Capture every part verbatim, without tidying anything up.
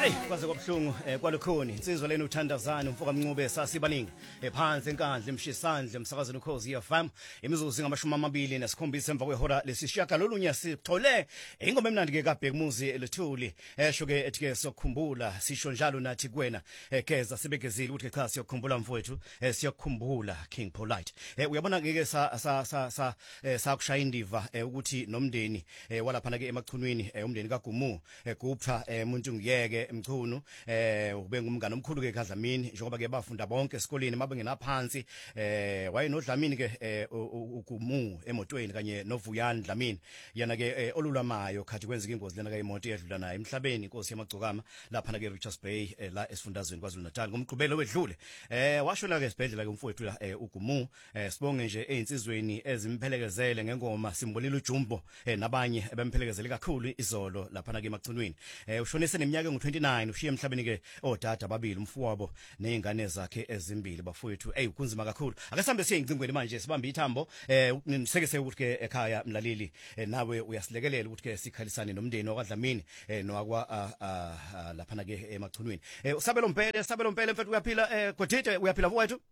Hey, kwaze kwabhlungu eh kwalukhoni insizwa leni uthandazana umfoka Mncube sasibaningi ephansi enkandla emshisandle emsakazweni ukhozi F M imizuzu ngamashumi amabili nesikhombisa emva kwehora lesishaka lolunya sithole ingoma emnandi ke kaBheki Muzi Lethuli esho ke ethi sokukhumbula sisho njalo nathi kuwena ekeza sibegezile ukuthi cha siyokukhumbula mfowethu siyokukhumbula King Polite uyabona ngeke sa sa sa sakushaya indiva ukuthi nomndeni walaphana ke emachunwini umndeni kaGumu Gupta umuntu ngiyeke Mchunu eh ube ngumngane omkhulu ke kaDlamini njengoba ke bafunda bonke esikoleni mabengena phansi eh wayenodlamini ke uGumu emotweni kanye noVuyani Dlamini yana ke olulamayo khathi kwenzeka ingozi lena ke imoto eyadlula naye emhlabeni inkosi yamagcokama lapha ke Richards Bay la esifundazweni KwaZulu Natal ngomgqibelo wedlule eh washona ke esibhedlela ke umfowethu la uGumu sibonge nje einsizweni ezimphelekezele ngengoma simbolile uJumbo nabanye bemphelekezele kakhulu izolo lapha ke emachunwini eh ushonise neminyaka ngu twenty-nine ushiye emhlabeni ke odada ababili umfowabo nezingane zakhe ezimbili bafowethu hey kunzima kakhulu ake sihambe siye ingcingweni manje sibambe ithambo eh nisekese ukuthi ke ekhaya mlaleli nawe uyasilekelela ukuthi ke sikhalisane nomndeni wakwaDlamini nowakwa lapha na ke emachunwini eh usabelo mpele sabelo mpele mfethu uyaphila Godide uyaphila mfowethu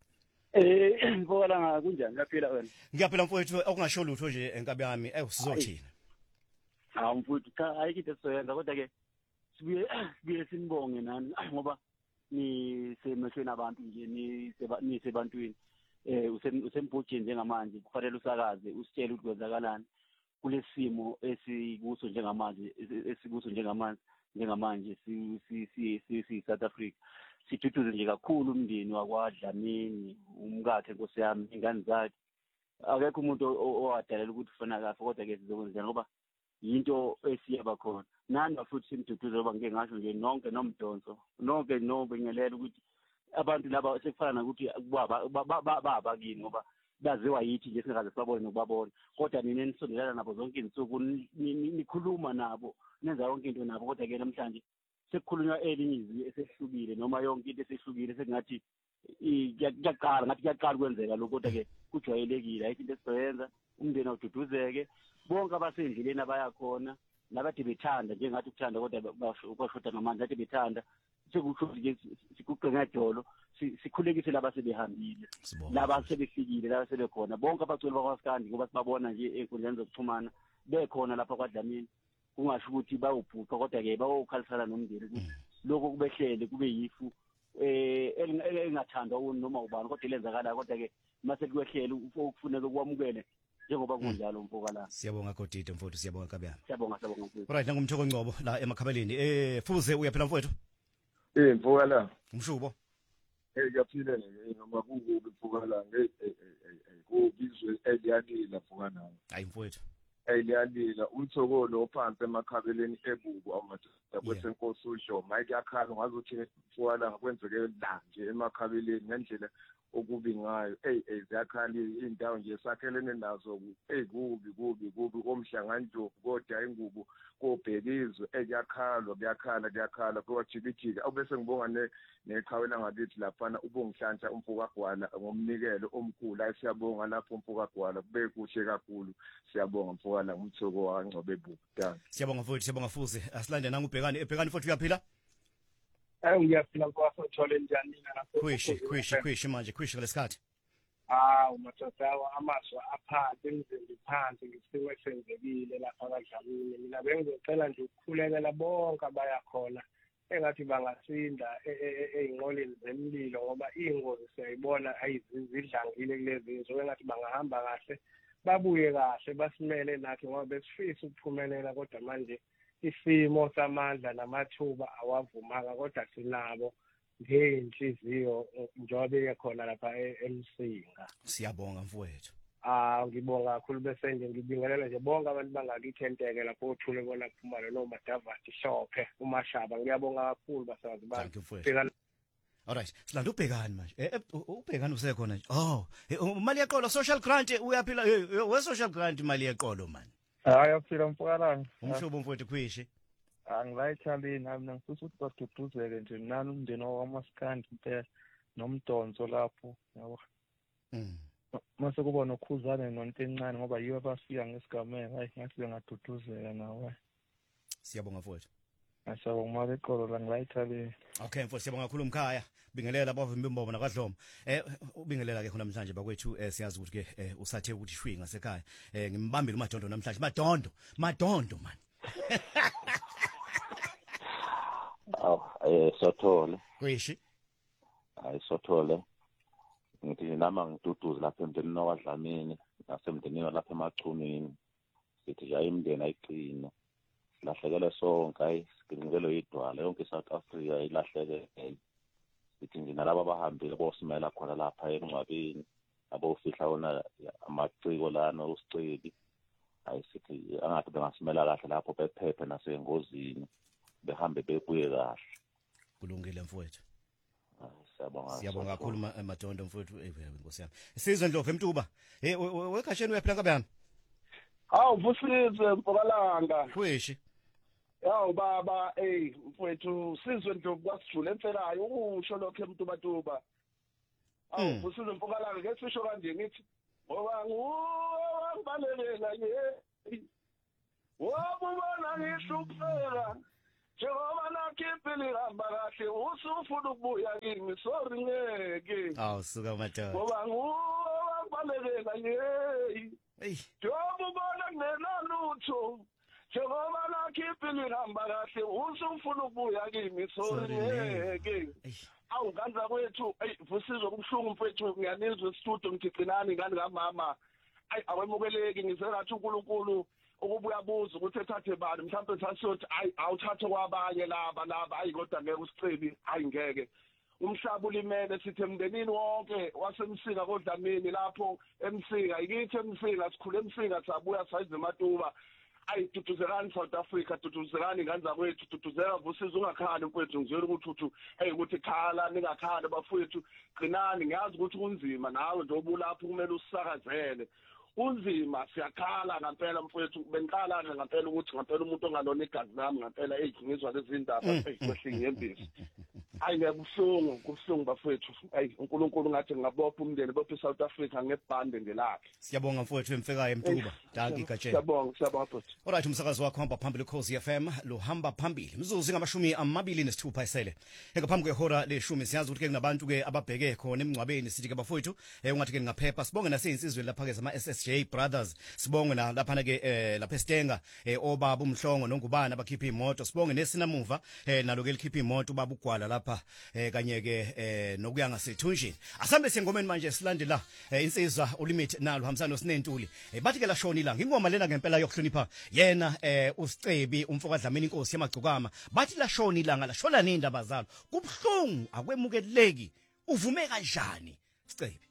eh mfola nga kunjani uyaphila wena ngiyaphila mfowethu okungasho lutho nje enkabi yami eh sizothina ah mfowethu cha ayikho soyenza kodwa ke sibuye sibuye sinibonge nani ngoba ni semehlweni abantu nje ni ni sebantwini eh usembhojeni njengamanje kufanele usakaze usitshele ukuthi kwenzakalani kulesimo esikuso njengamanje esikuso njengamanje njengamanje si si si si South Africa sithuthuzwe nje kakhulu umndeni wakwaDlamini umkakhe Nkosi yami ingane zakhe akekho umuntu owadalela ukuthi ufana kahle kodwa ke sizokwenza ngoba yinto esiyaba khona nani bafuthi simduduze ngoba ngeke ngasho nje nonke nomdonso nonke nobingelela ukuthi abantu laba sekufana ukuthi baba baba kini ngoba baziwa yithi nje singaze sibabone nokubabona kodwa nini nisondelana nabo zonke izinsuku nikhuluma nabo nenza yonke into nabo kodwa ke namhlanje sekukhulunywa elinye izwi esehlukile noma yonke into esehlukile sekungathi iyaqala ngathi kuyaqala kwenzeka lokho kodwa ke kujwayelekile ayithi into esizoyenza umndeni awududuzeke bonke abasendleleni abayakhona nabade bethanda njengathi ukuthanda kodwa bashoda ngamandla ade bethanda sekusho nje sikuqe ngejolo sikhulekise laba sebehambile laba sebefikile laba sebekhona bonke abaculi bakwaSkandi ngoba sibabona nje enkundleni zokuxhumana bekhona lapha kwaDlamini kungasho ukuthi bayobhuqa kodwa ke bayokhalisana nomndeni ukuthi lokho kubehlele kube yifu eh engathandwa noma ubani kodwa lenzakala kodwa ke mase kuwehlele ukufuneka ukwamukele njengoba kunjalo mfoka la siyabonga Godide mfowethu siyabonga kabiyami siyabonga siyabonga mfowethu right ngumthoko Ngcobo la emakhabeleni eh fuze uyaphila mfowethu eh mfoka la umshubo eh yaphila noma kukubi mfoka la ngeke kubizwe eliyalila mfoka nawo hayi mfowethu eliyalila uthokolo ophansi emakhabeleni ebuku awumadoda kwesenkosi usho mike yakhala ngazothi mfoka la kwenzeke la nje emakhabeleni ngendlela okubi ngayo hey hey ziyakhali indawo nje sakhelene nazo hey kubi kubi kubi komhlangandlovu kodwa ingubo kobhekizwe ekuyakhalwa kuyakhala kuyakhala kwajikijika awubese ngibonga ne neqhawela ngakithi laphana ubongihlanhla umfokagwala ngomnikelo omkhulu ayisiyabonga lapho umfokagwala kube kuhle kakhulu siyabonga mfoka la umthoko waNgcobo ebuku siyabonga futhi siyabonga futhi asilande nanga ubhekani ebhekani futhi uyaphila Ayi ngiyaphila kwaso thole njani mina lapho kwishi kwishi kwishi manje kwishi ngalesikhathi ah umathathawa amazwi aphansi emzimba phansi ngisifike senzekile lapha kaDlamini mina bengizocela nje ukukhulekela bonke abayakhona engathi bangasinda einqoleni zemlilo ngoba ingozi siyayibona ayizidlangile kulezi izwe engathi bangahamba kahle babuye kahle basimele nathi ngoba besifisa ukuphumelela kodwa manje isimo samandla namathuba awavumanga kodwa sinabo ngeenhliziyo njobe khona lapha eMsinga siyabonga mfowethu ah ngibonga kakhulu bese nje ngibingelela nje bonke abantu bangakithi enteke lapho uthule bona kuphumala no Madavati Shophe uMashaba ngiyabonga kakhulu basazi bani alright silanda ubhekani manje eh ubhekani usekhona nje oh imali yeqolo social grant uyaphila we social grant imali yeqolo man hayi aphila mfokalanga umhlobo mfowethu kwishi anglayithalini nami ngifisa ukuthi baduduzeke nje nani umndeni wamaSkandi impela nomdonso lapho yabo mhm mase kuba nokhuzane nonto encane ngoba yiyo abafika ngesigameko hayi ngathi bengaduduzeka nawe siyabonga mfowethu Asabonga beqolo la ngilayithabile. Okay mfowethu siyabonga kakhulu umkhaya bingelela bavimba imbombo nakwadloma eh ubingelela ke khona namhlanje bakwethu eh siyazi ukuthi ke eh, usathe ukuthi shwi ngasekhaya eh ngimbambile uMadondo namhlanje Madondo Madondo man Aw eh sothole kwishi hayi sothole ngithi nama ngituduze lapha emndenini nowadlamini nasemndenini lapha emachunini sithi ya imndeni ayiqina lahlekele sonke ayi siginikelo yidwala yonke iSouth Africa ilahlekele sithi nje nalabo abahambile bosimela khona lapha encwabeni abofihla wona amaciko lana usicili hayi sithi angathi bengasimela kahle lapho bephephe nasengozini behambe bebuye kahle kulungile mfowethu siyabonga siyabonga kakhulu Madondo mfowethu eh Nkosi yami sizwe Ndlovu eMtuba hey wekhasheni uyaphila kabani Hawu Vusizwe Mpokalanga kwishi Yawu baba hey mfowethu sizwe Ndlovu kwasijule emfelayo ukusho lokho eMtuba tuba Awu Vusizwe Mpokalanga ke sisho kanje ngithi ngoba nguwangibalelela ye wabona ngihlupheka Jehova nakiphile hamba kahle usufuna ukubuya kimi sorry ngeke awu suka Madondo ngoba nguwangibalelela ye hey Jehova ubona kunenalutho Jehova nakiphile hamba kahle usufuna ukubuya kimi sorry ngeke awu kanza kwethu hey Vusizwe kubhlungu mfethu ngiyanizwa studio ngigcinani ngani kamama ayi awemukeleki ngizelathi uNkulunkulu ukubuya buza ukuthi ethathe bani mhlawumbe sasiyothi ayi awuthathe kwabanye laba laba ayi kodwa ngeke usicebi ayi ngeke umhlaba ulimele sithi emndenini wonke wasemsika kodlamini lapho emsika ikithi emsika sikhule emsika sabuya sayize eMatuba ayi tutuzerani South Africa tutuzerani nganza kwethu tutuzela Vusizwe ungakhali mfethu ngizwela ukuthi uthu hey ukuthi khala ningakhali bafowethu qinani ngiyazi ukuthi kunzima nawe njengoba lapho kumele usakazele unzima siyakhala ngempela mfowethu beniqala ngempela ukuthi ngempela umuntu ongalona igazi lami ngempela hey ngizwa lezi ndaba ekwehlenge yembisi ayi ngiyabusongo kubusongo bafowethu ayi uNkulunkulu ngathi ngabopha umndeni bopha eSouth Africa ngebhande ngelakhe siyabonga mfowethu emfekayo eMtuba daki gatshela siyabonga siyabonga mfowethu alright umsakazo wakho hamba phambili Khosi F M lo hamba phambili mzuzu ngamashumi amabili nesithupha isele engaphambi kwehora leshumi siyazi ukuthi ke kunabantu ke ababheke khona emncwabeni sithi ke bafowethu eh ungathi ke ngaphepha sibonge naseyintsizwe lapha ke zama S S J Brothers sibonge na lapha ke eh lapha eStenga eh obaba umhlongo nongubana abakhipha imoto sibonge nesinamuva eh nalo ke likhipha imoto ubaba ugwala lapha eh kanye ke eh nokuya ngasethunjini asambe sengomeni manje silandela insizwa ulimit nalo hamsano sinentuli bathi ke la shoni la ngingoma lena ngempela yokuhlonipha yena eh usicebi umfokadlamini inkosi yamagcukama bathi la shoni la ngala shola nini indaba zalo kubhlungu akwemukeleki uvume kanjani sicebi